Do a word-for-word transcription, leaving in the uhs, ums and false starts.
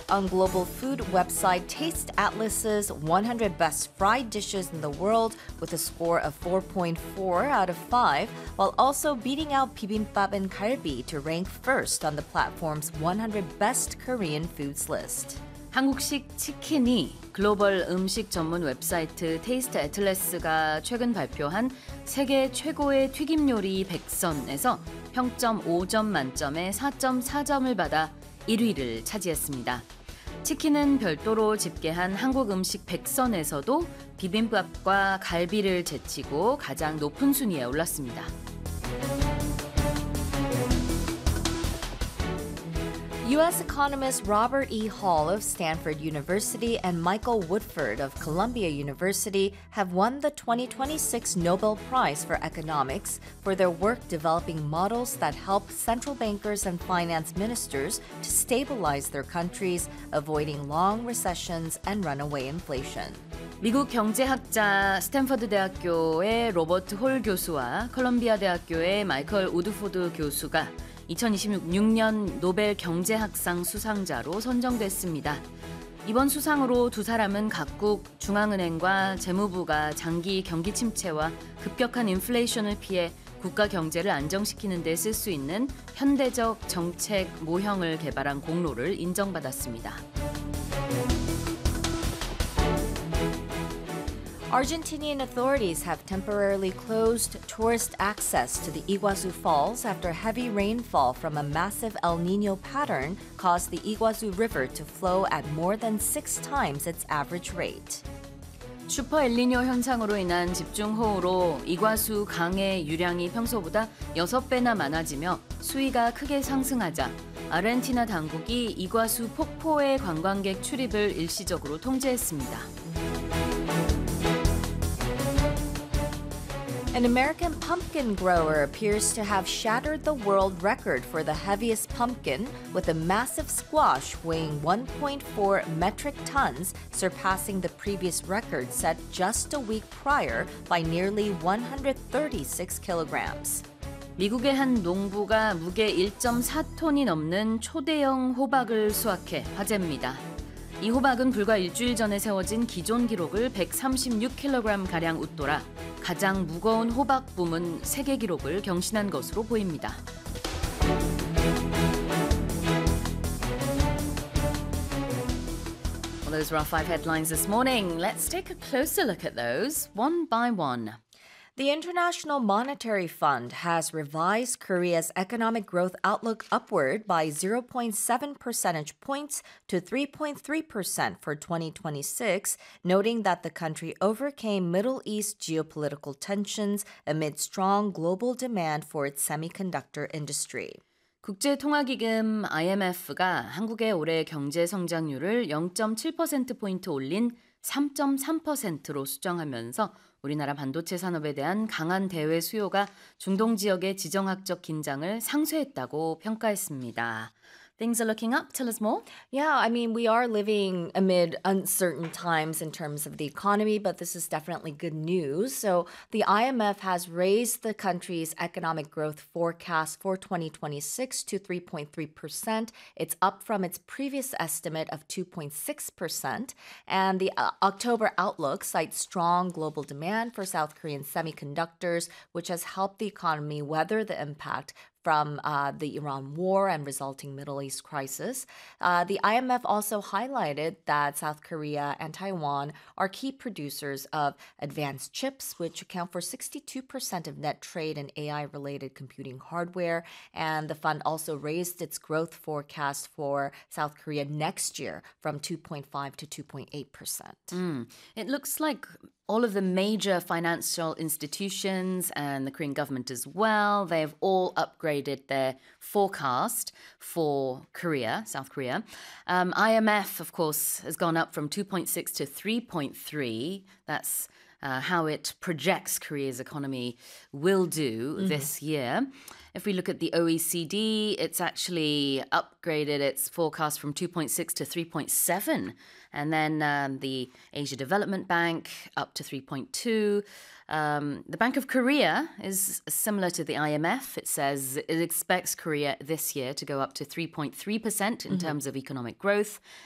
on global food website Taste Atlas's one hundred Best Fried Dishes in the World with a score of four point four out of five, while also beating out bibimbap and galbi to rank first on the platform's one hundred Best Korean Foods list. 한국식 치킨이 글로벌 음식 전문 웹사이트 테이스트 애틀래스가 최근 발표한 세계 최고의 튀김 요리 백 선에서 평점 오 점 만점에 사 점 사 점을 받아 일 위를 차지했습니다. 치킨은 별도로 집계한 한국 음식 백 선에서도 비빔밥과 갈비를 제치고 가장 높은 순위에 올랐습니다. U S economists Robert E. Hall of Stanford University and Michael Woodford of Columbia University have won the twenty twenty-six Nobel Prize for Economics for their work developing models that help central bankers and finance ministers to stabilize their countries, avoiding long recessions and runaway inflation. 미국 경제학자 스탠퍼드 대학교의 로버트 홀 교수와 컬럼비아 대학교의 마이클 우드포드 교수가 이천이십육 년 노벨 경제학상 수상자로 선정됐습니다. 이번 수상으로 두 사람은 각국 중앙은행과 재무부가 장기 경기 침체와 급격한 인플레이션을 피해 국가 경제를 안정시키는 데 쓸 수 있는 현대적 정책 모형을 개발한 공로를 인정받았습니다. Argentinian authorities have temporarily closed tourist access to the Iguazu Falls after heavy rainfall from a massive El Niño pattern caused the Iguazu River to flow at more than six times its average rate. 슈퍼 엘니뇨 현상으로 인한 집중호우로 이과수 강의 유량이 평소보다 여섯 배나 많아지며 수위가 크게 상승하자 아르헨티나 당국이 이과수 폭포의 관광객 출입을 일시적으로 통제했습니다. An American pumpkin grower appears to have shattered the world record for the heaviest pumpkin, with a massive squash weighing one point four metric tons, surpassing the previous record set just a week prior by nearly one hundred thirty-six kilograms. 미국의 한 농부가 무게 일 점 사 톤이 넘는 초대형 호박을 수확해 화제입니다. 이 호박은 불과 일주일 전에 세워진 기존 기록을 백삼십육 킬로그램가량 웃돌아 가장 무거운 호박 부문 세계 기록을 경신한 것으로 보입니다. Well, those were our five headlines this morning. Let's take a closer look at those, one by one. The International Monetary Fund has revised Korea's economic growth outlook upward by zero point seven percentage points to three point three percent for twenty twenty-six, noting that the country overcame Middle East geopolitical tensions amid strong global demand for its semiconductor industry. 국제통화기금 아이엠에프가 한국의 올해 경제 성장률을 영 점 칠 퍼센트포인트 올린 삼 점 삼 퍼센트로 수정하면서 우리나라 반도체 산업에 대한 강한 대외 수요가 중동 지역의 지정학적 긴장을 상쇄했다고 평가했습니다. Things are looking up. Tell us more. Yeah, I mean, we are living amid uncertain times in terms of the economy, but this is definitely good news. So the I M F has raised the country's economic growth forecast for twenty twenty-six to three point three percent. It's up from its previous estimate of two point six percent. And the uh, October outlook cites strong global demand for South Korean semiconductors, which has helped the economy weather the impact from uh, the Iran war and resulting Middle East crisis. Uh, the I M F also highlighted that South Korea and Taiwan are key producers of advanced chips, which account for sixty-two percent of net trade in A I-related computing hardware. And the fund also raised its growth forecast for South Korea next year from two point five to two point eight percent. Mm. It looks like all of the major financial institutions and the Korean government as well, they have all upgraded their forecast for Korea, South Korea. Um, I M F, of course, has gone up from two point six to three point three. That's uh, how it projects Korea's economy will do mm-hmm. this year. If we look at the O E C D, it's actually upgraded its forecast from two point six to three point seven. And then um, the Asia Development Bank up to three point two. Um, the Bank of Korea is similar to the I M F. It says it expects Korea this year to go up to three point three percent in mm-hmm. terms of economic growth.